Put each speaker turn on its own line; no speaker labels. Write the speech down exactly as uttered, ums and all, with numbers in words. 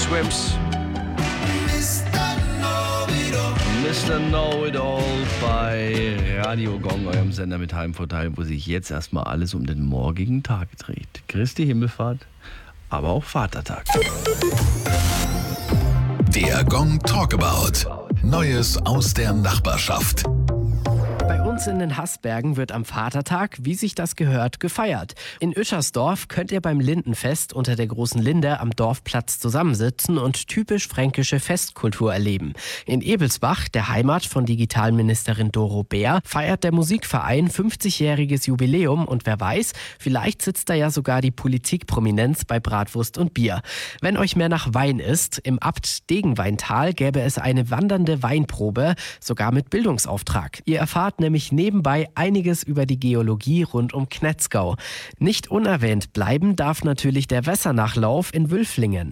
Swims. Mister Know-It-All bei Radio Gong, eurem Sender mit Heimvorteil, wo sich jetzt erstmal alles um den morgigen Tag dreht. Christi Himmelfahrt, aber auch Vatertag.
Der Gong Talkabout. Neues aus der Nachbarschaft.
Bei uns in den Haßbergen wird am Vatertag, wie sich das gehört, gefeiert. In Ueschersdorf könnt ihr beim Lindenfest unter der großen Linde am Dorfplatz zusammensitzen und typisch fränkische Festkultur erleben. In Ebelsbach, der Heimat von Digitalministerin Doro Bär, feiert der Musikverein fünfzigjähriges Jubiläum und wer weiß, vielleicht sitzt da ja sogar die Politikprominenz bei Bratwurst und Bier. Wenn euch mehr nach Wein ist, im Abt-Degenweintal gäbe es eine wandernde Weinprobe, sogar mit Bildungsauftrag. Ihr erfahrt nämlich nebenbei einiges über die Geologie rund um Knetzgau. Nicht unerwähnt bleiben darf natürlich der Wässernachlauf in Wülflingen.